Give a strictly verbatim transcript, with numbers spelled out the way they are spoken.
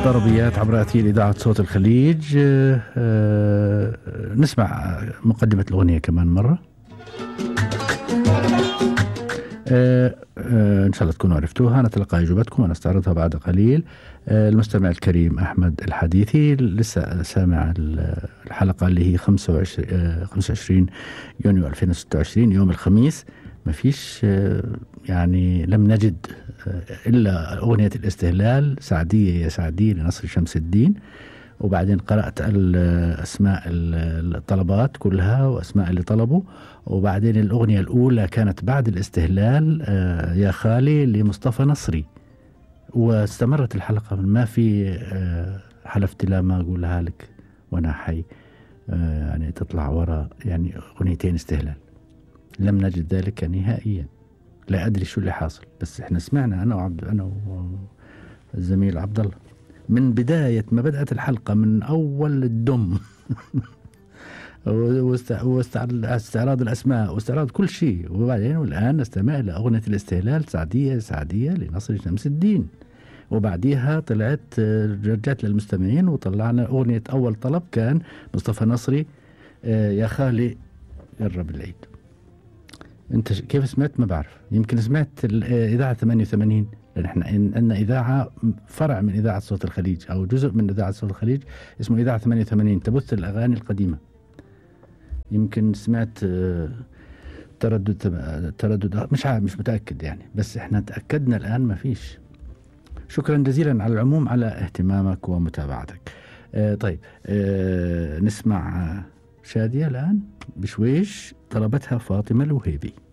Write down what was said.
الضربيات عبر أثير إذاعة صوت الخليج. أه أه نسمع مقدمة الأغنية كمان مرة. أه أه إن شاء الله تكونوا عرفتوها. نتلقى إجابتكم ونستعرضها بعد قليل. أه المستمع الكريم أحمد الحديثي لسه سامع الحلقة اللي هي خمسة وعشرين يونيو ألفين وستة وعشرين يوم الخميس. ما فيش أه يعني لم نجد إلا أغنية الاستهلال سعدية يا سعدية لنصر شمس الدين. وبعدين قرأت أسماء الطلبات كلها وأسماء اللي طلبوا. وبعدين الأغنية الأولى كانت بعد الاستهلال يا خالي لمصطفى نصري. واستمرت الحلقة ما في حلفت لا ما أقولها لك وأنا حي يعني تطلع وراء يعني أغنيتين استهلال. لم نجد ذلك نهائيا. لا أدري شو اللي حاصل بس إحنا سمعنا أنا وعبد أنا والزميل عبد الله من بداية ما بدأت الحلقة من أول الدم واستعراض الأسماء واستعراض كل شيء. وبعدين والآن نستمع إلى أغنية الاستهلال سعدية سعدية لنصر شمس الدين. وبعديها طلعت رجعت للمستمعين وطلعنا أغنية أول طلب كان مصطفى نصري يا خالي قرب العيد. انت كيف سمعت ما بعرف. يمكن سمعت الاذاعه ثمانية وثمانين لان احنا عندنا اذاعه فرع من اذاعه صوت الخليج او جزء من اذاعه صوت الخليج اسمه اذاعه ثمانية وثمانين تبث الاغاني القديمه. يمكن سمعت تردد تردد مش عارف مش متاكد يعني بس احنا تاكدنا الان ما فيش. شكرا جزيلا على العموم على اهتمامك ومتابعتك. اه طيب اه نسمع شادية الان بشويش طلبتها فاطمه الوهيبي.